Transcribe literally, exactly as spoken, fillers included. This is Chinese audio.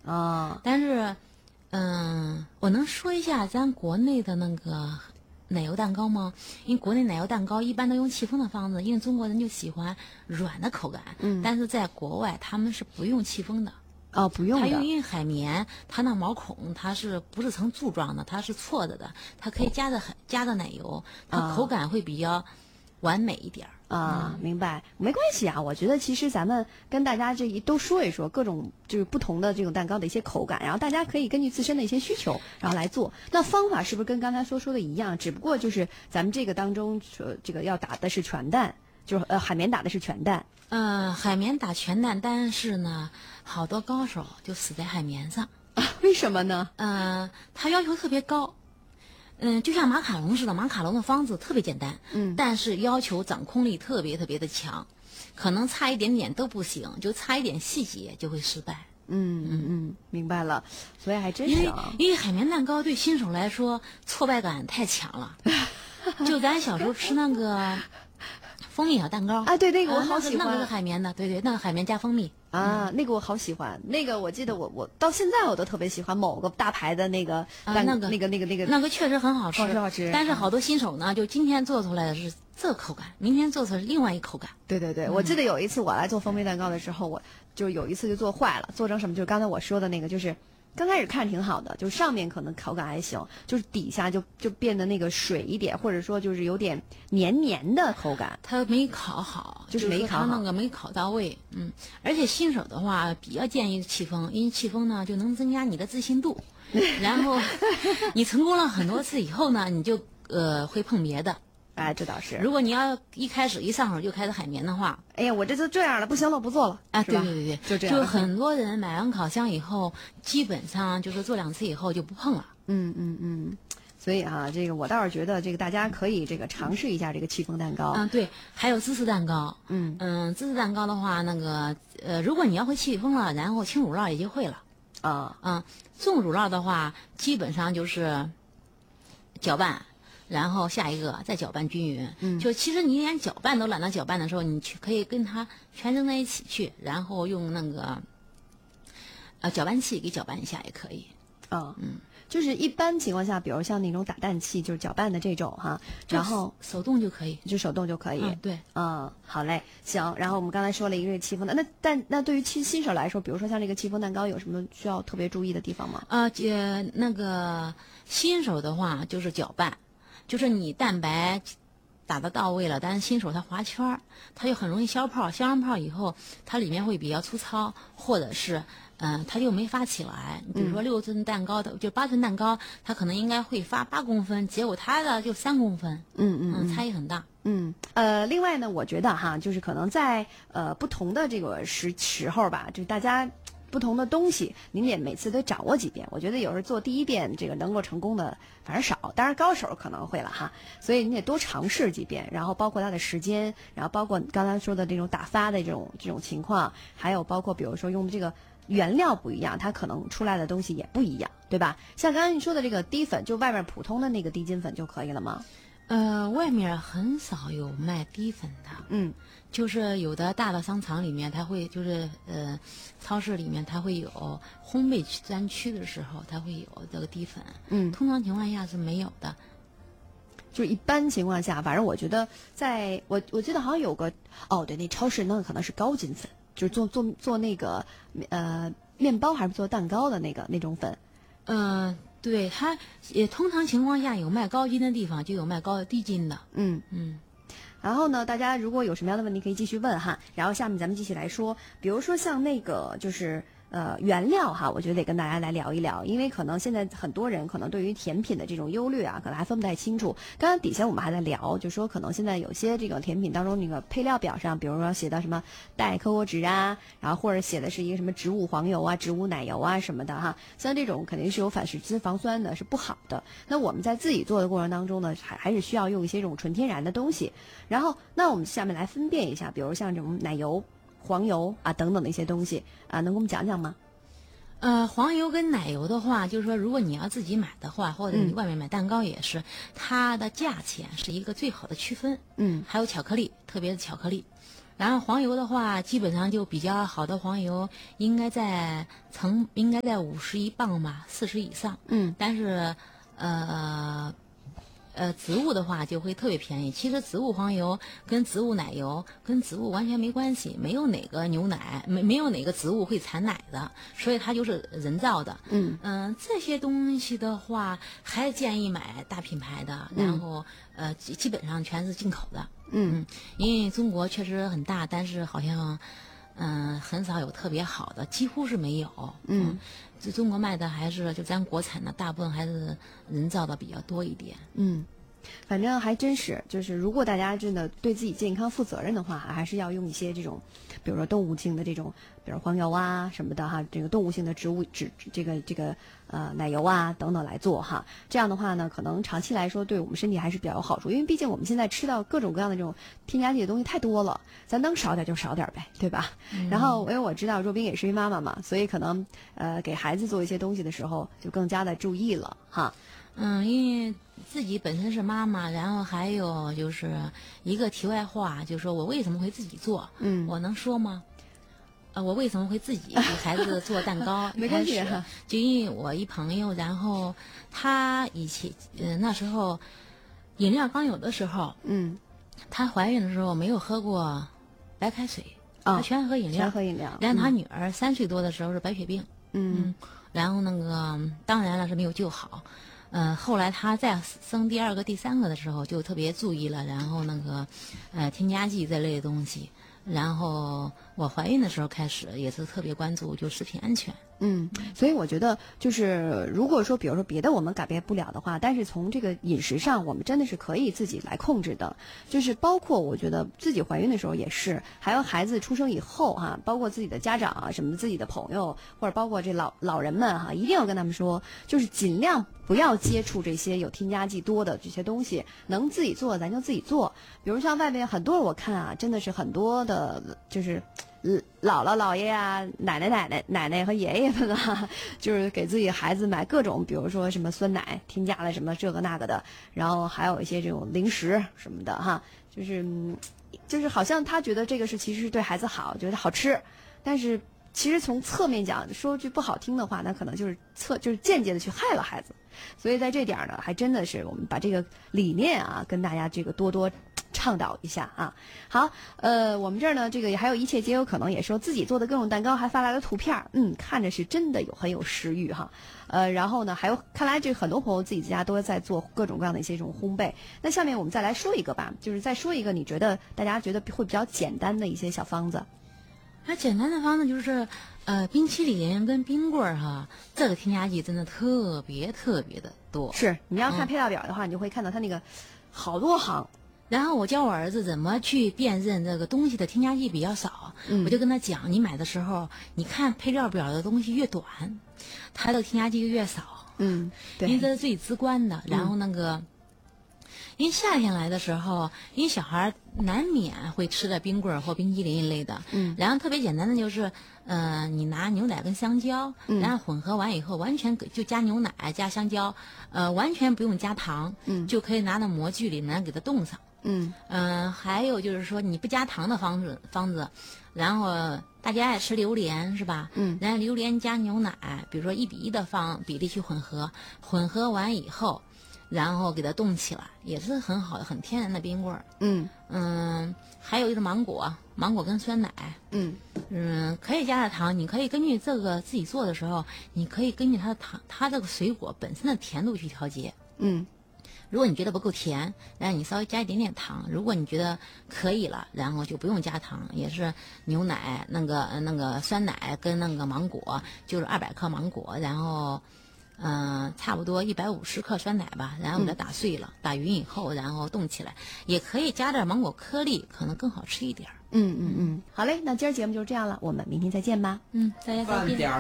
啊。 但是，嗯，我能说一下咱国内的那个奶油蛋糕吗？因为国内奶油蛋糕一般都用戚风的方子，因为中国人就喜欢软的口感。嗯，但是在国外他们是不用戚风的。 哦，不用的。 它因为海绵，它那毛孔它是不是成柱状的？它是错的的，它可以加的加的奶油，它口感会比较完美一点儿。 啊、嗯，明白，没关系啊。我觉得其实咱们跟大家这一都说一说各种就是不同的这种蛋糕的一些口感，然后大家可以根据自身的一些需求，然后来做。那方法是不是跟刚才所说的一样？只不过就是咱们这个当中说这个要打的是全蛋，就是呃海绵打的是全蛋。 嗯、呃，海绵打全蛋，但是呢，好多高手就死在海绵上。 啊，为什么呢？ 嗯、呃，他要求特别高。嗯，就像马卡龙似的，马卡龙的方子特别简单，嗯，但是要求掌控力特别特别的强，可能差一点点都不行，就差一点细节就会失败。 嗯嗯嗯，明白了，所以还真是因为啊， 因为海绵蛋糕对新手来说挫败感太强了。就咱小时候吃那个蜂蜜小蛋糕啊，对，那个我好喜欢， 那个是海绵的，对对，那个海绵加蜂蜜啊，那个我好喜欢，那个我记得我我到现在我都特别喜欢某个大牌的那个蛋、 啊、那个那个那个那个那个确实很好吃， 好吃好吃。 但是好多新手呢，就今天做出来的是这口感，明天做出来是另外一口感。 对对对，嗯、我记得有一次我来做蜂蜜蛋糕的时候，我就有一次就做坏了，做成什么？就是刚才我说的那个，就是刚开始看挺好的，就上面可能口感还行，就是底下就就变得那个水一点，或者说就是有点黏黏的口感。 它没烤好， 就是没烤好， 它那个没烤到位。嗯，而且新手的话比较建议戚风，因为戚风呢就能增加你的自信度，然后你成功了很多次以后呢，你就呃会碰别的。 哎，这倒是。 如果你要一开始一上手就开始海绵的话， 哎呀，我这就这样了，不行了，不做了。 啊，对对对对， 就这样。 就很多人买完烤箱以后，基本上就是做两次以后就不碰了。 嗯嗯嗯。所以哈、啊，这个我倒是觉得，这个大家可以这个尝试一下这个戚风蛋糕。 嗯，对，还有芝士蛋糕。 嗯嗯，芝士蛋糕的话，那个呃，如果你要会戚风了，然后轻乳酪也就会了。 啊嗯，重乳酪的话，基本上就是搅拌。然后下一个再搅拌均匀，嗯，就其实你连搅拌都懒得搅拌的时候，你去可以跟它全扔在一起去，然后用那个呃搅拌器给搅拌一下也可以。 啊、嗯，嗯，就是一般情况下，比如像那种打蛋器，就是搅拌的这种哈，然后手动就可以， 就手动就可以。 嗯、对， 嗯，好嘞，行。然后我们刚才说了一个是戚风的，那但那对于新新手来说，比如说像这个戚风蛋糕，有什么需要特别注意的地方吗？ 呃，呃，那个新手的话就是搅拌。就是你蛋白打得到位了，但是新手他滑圈儿，他就很容易消泡，消完泡以后，它里面会比较粗糙，或者是嗯、呃，它就没发起来。比如说六寸蛋糕的，嗯、就八寸蛋糕，它可能应该会发八公分，结果它的就三公分， 嗯嗯嗯，差异很大。 嗯，呃，另外呢，我觉得哈，就是可能在呃不同的这个时时候吧，就是大家。不同的东西，您得每次都掌握几遍。我觉得有时候做第一遍，这个能够成功的反正少，当然高手可能会了哈。所以你得多尝试几遍，然后包括它的时间，然后包括刚才说的这种打发的这种这种情况，还有包括比如说用的这个原料不一样，它可能出来的东西也不一样，对吧？像刚才你说的这个低粉，就外面普通的那个低筋粉就可以了吗？ 呃，外面很少有卖低粉的， 嗯， 就是有的大的商场里面，它会就是呃，超市里面它会有烘焙专区的时候，它会有这个低粉， 嗯， 通常情况下是没有的。 就是一般情况下，反正我觉得在，我我记得好像有个哦，对，那超市那个可能是高筋粉，就是做做做那个呃面包还是做蛋糕的那个那种粉， 嗯、呃。对，它也通常情况下有卖高筋的地方，就有卖高低筋的。 嗯嗯。 然后呢，大家如果有什么样的问题可以继续问哈。然后下面咱们继续来说，比如说像那个就是呃原料哈，我觉得得跟大家来聊一聊，因为可能现在很多人可能对于甜品的这种优劣啊，可能还分不太清楚。刚刚底下我们还在聊，就说可能现在有些这个甜品当中那个配料表上，比如说写的什么代可可脂啊，然后或者写的是一个什么植物黄油啊、植物奶油啊什么的哈，像这种肯定是有反式脂肪酸的，是不好的。那我们在自己做的过程当中呢，还还是需要用一些这种纯天然的东西。然后，那我们下面来分辨一下，比如像这种奶油、黄油啊等等的一些东西啊，能给我们讲讲吗？ 呃，黄油跟奶油的话，就是说，如果你要自己买的话，或者你外面买蛋糕也是，嗯、它的价钱是一个最好的区分。 嗯， 还有巧克力，特别是巧克力。 然后黄油的话，基本上就比较好的黄油，应该在成应该在五十一磅吧，四十以上。 嗯， 但是呃呃，植物的话就会特别便宜。其实植物黄油跟植物奶油跟植物完全没关系，没有哪个牛奶没没有哪个植物会产奶的，所以它就是人造的。 嗯嗯、呃，这些东西的话，还建议买大品牌的，然后、呃基基本上全是进口的。 嗯嗯，因为中国确实很大，但是好像嗯、呃很少有特别好的，几乎是没有。 嗯， 这中国卖的还是就咱国产的，大部分还是人造的比较多一点。 嗯。反正还真是，就是如果大家真的对自己健康负责任的话，还是要用一些这种，比如说动物性的这种，比如黄油啊什么的哈，这个动物性的植物脂这个这个呃奶油啊等等来做哈。这样的话呢，可能长期来说对我们身体还是比较有好处，因为毕竟我们现在吃到各种各样的这种添加剂的东西太多了，咱能少点就少点呗，对吧？嗯、然后因为我知道若冰也是一妈妈嘛，所以可能呃给孩子做一些东西的时候就更加的注意了哈。 嗯，因为自己本身是妈妈，然后还有就是一个题外话，就是说我为什么会自己做？ 嗯， 我能说吗？呃，我为什么会自己给孩子做蛋糕？ 没关系哈，就因为我一朋友，然后她以前呃那时候饮料刚有的时候， 嗯， 她怀孕的时候没有喝过白开水， 哦、 她全喝饮料， 全喝饮料。 然后她女儿三岁多的时候是白血病， 嗯， 嗯然后那个当然了是没有救好。呃，后来她再生第二个、第三个的时候，就特别注意了，然后那个，呃，添加剂这类的东西。然后我怀孕的时候开始也是特别关注就食品安全。 嗯，所以我觉得就是如果说比如说别的我们改变不了的话，但是从这个饮食上我们真的是可以自己来控制的，就是包括我觉得自己怀孕的时候也是，还有孩子出生以后哈、啊，包括自己的家长啊什么的，自己的朋友或者包括这老老人们哈、啊，一定要跟他们说，就是尽量不要接触这些有添加剂多的这些东西，能自己做咱就自己做。比如像外面很多我看啊，真的是很多的就是姥姥姥爷啊，奶奶奶奶奶奶和爷爷们啊，就是给自己孩子买各种，比如说什么酸奶添加了什么这个那个的，然后还有一些这种零食什么的哈，就是就是好像他觉得这个是其实是对孩子好，觉得好吃，但是其实从侧面讲，说句不好听的话，那可能就是侧就是间接的去害了孩子。所以在这点呢，还真的是我们把这个理念啊，跟大家这个多多倡导一下啊。好，呃，我们这儿呢，这个还有一切皆有可能，也说自己做的各种蛋糕，还发来了图片，嗯，看着是真的有很有食欲哈。呃，然后呢，还有看来这很多朋友自己家都在做各种各样的一些这种烘焙。那下面我们再来说一个吧，就是再说一个你觉得大家觉得会比较简单的一些小方子。 那简单的方子就是，呃，冰淇淋跟冰棍儿哈，这个添加剂真的特别特别的多。 是，你要看配料表的话，嗯、你就会看到它那个好多行。 然后我教我儿子怎么去辨认这个东西的添加剂比较少， 嗯、 我就跟他讲，你买的时候，你看配料表的东西越短，它的添加剂就越少。 嗯，对， 因为这是最直观的。然后那个。嗯因为夏天来的时候，因为小孩难免会吃点冰棍儿或冰激凌一类的， 嗯， 然后特别简单的就是，呃，你拿牛奶跟香蕉， 嗯、 然后混合完以后，完全就加牛奶加香蕉，呃，完全不用加糖， 嗯， 就可以拿到模具里面给它冻上， 嗯， 嗯、呃，还有就是说你不加糖的方子方子，然后大家爱吃榴莲是吧？ 嗯， 然后榴莲加牛奶，比如说一比一的方比例去混合，混合完以后。然后给它冻起来，也是很好的、很天然的冰棍儿。 嗯嗯，还有就是芒果，芒果跟酸奶。 嗯嗯，可以加点糖，你可以根据这个自己做的时候，你可以根据它的糖，它这个水果本身的甜度去调节。 嗯， 如果你觉得不够甜，然后你稍微加一点点糖；如果你觉得可以了，然后就不用加糖，也是牛奶那个那个酸奶跟那个芒果，就是二百克芒果，然后。嗯、呃，差不多一百五十克酸奶吧，然后给它打碎了，嗯、打匀以后，然后冻起来，也可以加点芒果颗粒，可能更好吃一点。 嗯嗯嗯，好嘞，那今儿节目就是这样了，我们明天再见吧。 嗯，大家再见。